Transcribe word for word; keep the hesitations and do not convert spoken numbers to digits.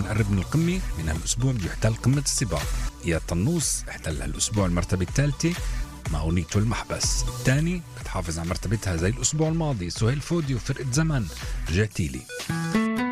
بنقرب من القمة، من هالأسبوع بده يحتل قمة السباق. يا طنوس احتل هالأسبوع المرتبة الثالثة مع أغنيته المحبس. الثاني بتحافظ على مرتبتها زي الأسبوع الماضي سهيل فودي وفرقة زمن رجعتيلي.